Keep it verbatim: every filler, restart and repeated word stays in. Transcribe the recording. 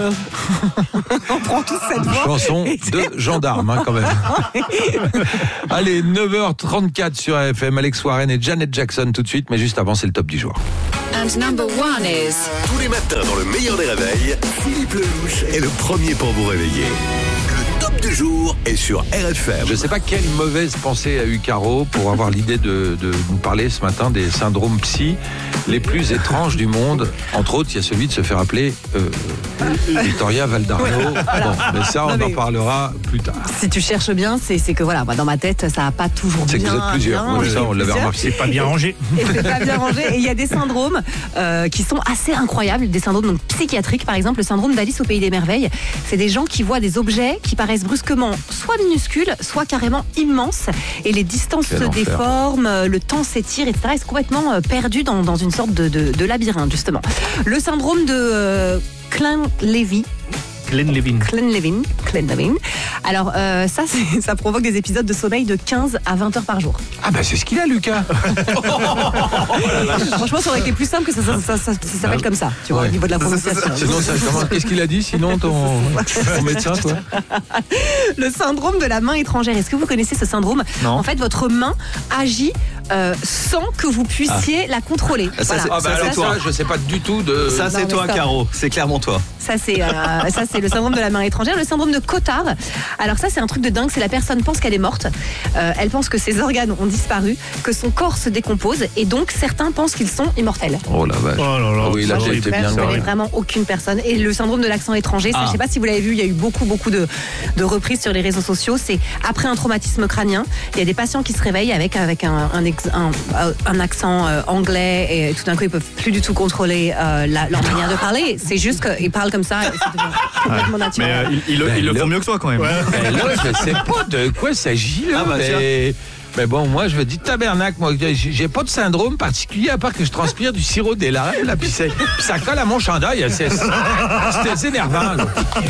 Euh... On prend tous cette voix. Chanson de gendarme, hein, quand même. Allez, neuf heures trente-quatre sur R F M, Alex Warren et Janet Jackson tout de suite, mais juste avant, c'est le top du jour. And number one is... Tous les matins dans le meilleur des réveils, Philippe Lelouch est le premier pour vous réveiller. Le top du jour est sur R F M. Je ne sais pas quelle mauvaise pensée a eu Caro pour avoir l'idée de, de nous parler ce matin des syndromes psy les plus étranges du monde. Entre autres, il y a celui de se faire appeler euh, Victoria Valdarno. Ouais, voilà. Bon, mais ça, on Non, mais... en parlera plus tard. Si tu cherches bien, c'est, c'est que voilà, bah, dans ma tête, ça n'a pas toujours bien. C'est que vous êtes plusieurs. Bien, Ouais, ça, on l'avait remarqué. C'est pas bien rangé. Et c'est pas bien rangé. Et il y a des syndromes euh, qui sont assez incroyables, des syndromes donc, psychiatriques. Par exemple, le syndrome d'Alice au Pays des Merveilles. C'est des gens qui voient des objets qui paraissent brusquement soit minuscules, soit carrément immenses. Et les distances Quel se enfer. déforment, le temps s'étire, et cetera. Ils sont complètement perdus dans, dans une sorte de, de, de labyrinthe, justement. Le syndrome de euh, Klein-Levy. Glenn Levin. Glenn Levin. Glenn Levin. Alors, euh, ça, c'est, ça provoque des épisodes de sommeil de quinze à vingt heures par jour. Ah bah c'est ce qu'il a, Lucas. Franchement, ça aurait été plus simple que ça, ça, ça, ça, ça s'appelle comme ça, tu vois, Ouais. au niveau de la prononciation. Sinon, ça, comment, qu'est-ce qu'il a dit sinon ton, ton médecin, toi? Le syndrome de la main étrangère. Est-ce que vous connaissez ce syndrome? Non. En fait, votre main agit euh, sans que vous puissiez Ah. la contrôler. Ça, Voilà. c'est- Ah bah ça, alors c'est toi. ça, je sais pas du tout de... Ça, c'est Non, toi, mais ça- Caro. C'est clairement toi. Ça c'est, euh, ça, c'est le syndrome de la main étrangère. Le syndrome de Cotard. Alors ça, c'est un truc de dingue. C'est la personne pense qu'elle est morte. Euh, elle pense que ses organes ont disparu, que son corps se décompose, et donc certains pensent qu'ils sont immortels. Oh la vache. Oh là là. Ah oui, là, Moi, j'ai je été ne bien connais loin. vraiment aucune personne. Et le syndrome de l'accent étranger, ça, Ah. je ne sais pas si vous l'avez vu, il y a eu beaucoup, beaucoup de, de reprises sur les réseaux sociaux. C'est après un traumatisme crânien, il y a des patients qui se réveillent avec, avec un, un, ex- un, un accent euh, anglais, et tout d'un coup, ils ne peuvent plus du tout contrôler euh, la, leur manière de parler. C'est juste qu'ils parlent comme ça, et c'est devenu complètement Mais naturel. euh, ils ils le, ils le Ben, font mieux que toi quand même. Ben là, je sais pas de quoi il s'agit là. Ah bah, mais... mais bon, moi je me dis tabernacle, moi j'ai j'ai pas de syndrome particulier à part que je transpire du sirop des larmes là, puis c'est- puis ça colle à mon chandail, c'est c'est- c'est énervant là.